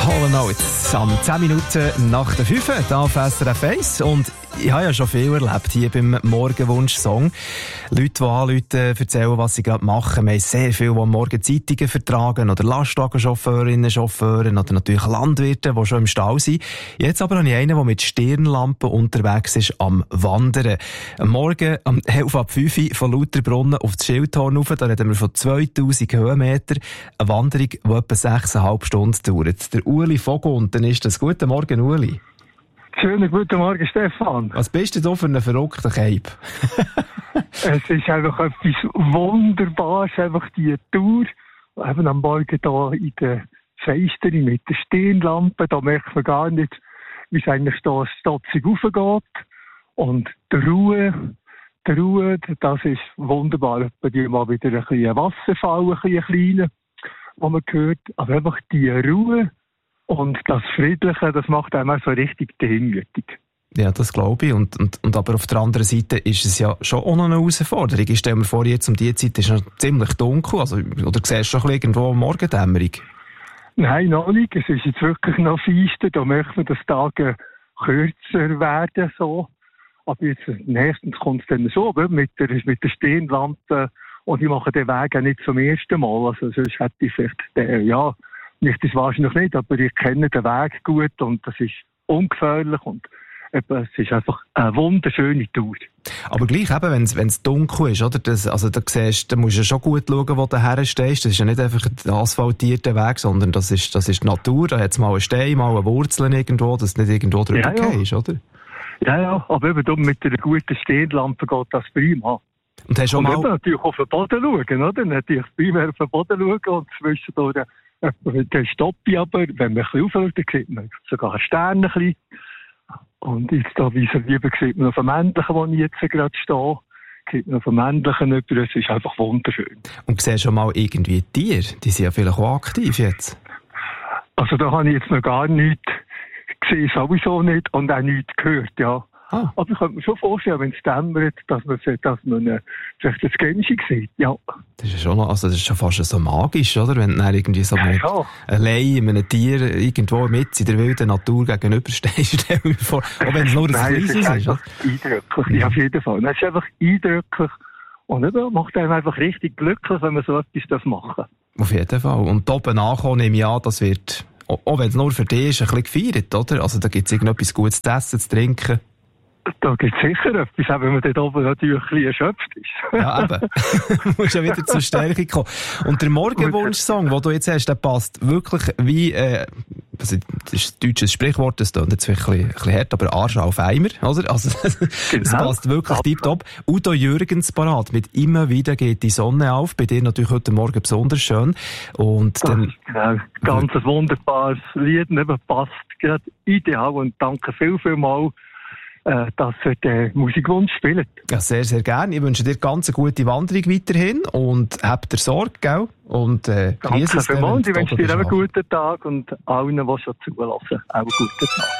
Hall & Oates am 10 Minuten nach der 5 hier auf SRF 1. Und ich habe ja schon viel erlebt hier beim Morgenwunsch-Song. Leute, die anrufen, erzählen, was sie gerade machen. Wir haben sehr viele, die am Morgen Zeitungen vertragen, oder Lastwagenchauffeurinnen, Chauffeure, oder natürlich Landwirte, die schon im Stall sind. Jetzt aber habe ich einen, der mit Stirnlampen unterwegs ist am Wandern. Am Morgen um 11:05 von Lauterbrunnen auf das Schildhorn rauf, da reden wir von 2000 Höhenmeter. Eine Wanderung, die etwa 6,5 Stunden dauert. Der Uli Vogunten ist das. Guten Morgen, Uli. Schönen guten Morgen, Stefan. Was bist du da für einen verrückten Cape? Es ist einfach etwas Wunderbares, einfach die Tour. Eben am Morgen hier in der Feister mit der Stirnlampe, da merkt man gar nicht, wie es eigentlich da stotzig raufgeht. Und die Ruhe, das ist wunderbar. Bei dir mal wieder ein bisschen Wasserfall, ein bisschen kleiner, wo man hört. Aber einfach die Ruhe und das Friedliche, das macht einmal so richtig demütig. Ja, das glaube ich. Und aber auf der anderen Seite ist es ja schon auch noch eine Herausforderung. Ich stelle mir vor, jetzt um diese Zeit ist es noch ziemlich dunkel. Also, oder siehst du schon irgendwo Morgendämmerung? Nein, noch nicht. Es ist jetzt wirklich noch feister. Da möchte man, dass die Tage kürzer werden. So. Aber jetzt nächstens kommt es dann so, mit der Stirnlampe. Und ich mache den Weg auch nicht zum ersten Mal. Also sonst hätte ich vielleicht nicht das wahrscheinlich nicht, aber ich kenne den Weg gut und das ist ungefährlich und es ist einfach eine wunderschöne Tour. Aber gleich eben, wenn es dunkel ist, oder? Da musst du schon gut schauen, wo du herstehst. Das ist ja nicht einfach ein asphaltierter Weg, sondern das ist die Natur. Da hat es mal einen Stein, mal eine Wurzel irgendwo, dass du nicht irgendwo drüber gehst, oder? Ja, aber eben mit einer guten Stirnlampe geht das prima. Und hast du mal natürlich auf den Boden schauen, oder? Natürlich primär auf den Boden schauen und zwischendurch den Stoppi, aber wenn man ein bisschen aufschaut, dann sieht man sogar einen Stern ein bisschen. Und jetzt da vis-à-vis sieht man auf dem Männlichen, wo ich jetzt gerade stehe, sieht man auf dem Männlichen über, es ist einfach wunderschön. Und siehst du schon mal irgendwie Tiere? Die sind ja vielleicht auch aktiv jetzt. Also da habe ich jetzt noch gar nichts gesehen, sowieso nicht, und auch nichts gehört, ja. Ah. Aber ich könnte mir schon vorstellen, wenn es dämmert, dass man vielleicht das Gänschi sieht, ja. Das ist schon fast so magisch, oder? Wenn du dann irgendwie so allein einem Tier irgendwo mit in der wilden Natur gegenüberstehst, stell mir vor. Auch wenn es nur ein kleines ist. Eindrücklich, ja, auf jeden Fall. Es ist einfach eindrücklich und eben, macht einem einfach richtig glücklich, wenn man so etwas machen darf. Auf jeden Fall. Und oben ankommen, nehme ich an, das wird, auch wenn es nur für dich ist, ein bisschen gefeiert, oder? Also da gibt es irgendetwas Gutes zu essen, zu trinken. Da gibt es sicher etwas, auch wenn man dort oben natürlich ein bisschen erschöpft ist. Ja, eben. Du musst ja wieder zur Stärke kommen. Und der Morgenwunsch-Song, den du jetzt hast, der passt wirklich wie, das ist ein deutsches Sprichwort, das klingt jetzt ein bisschen hart, aber Arsch auf Eimer, oder? Also, es passt wirklich tipptopp. Udo Jürgens parat mit «Immer wieder geht die Sonne auf». Bei dir natürlich heute Morgen besonders schön. Und dann, genau, ganz ein wunderbares Lied, eben passt gerade ideal und danke vielmals, dass ihr den Musikwunsch spielt. Ja, sehr, sehr gerne. Ich wünsche dir ganz eine gute Wanderung weiterhin und habt ihr Sorge, gell? Und danke vielmals. Ich wünsche dir einen guten Tag und allen, die schon zulassen, auch einen guten Tag.